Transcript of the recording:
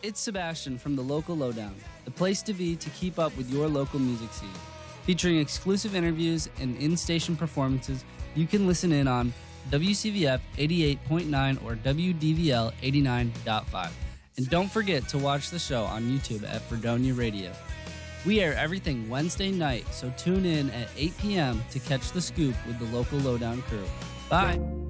It's Sebastian from the Local Lowdown, the place to be to keep up with your local music scene. Featuring exclusive interviews and in-station performances, you can listen in on WCVF 88.9 or WDVL 89.5. And don't forget to watch the show on YouTube at Fredonia Radio. We air everything Wednesday night, so tune in at 8 p.m. to catch the scoop with the Local Lowdown crew. Bye!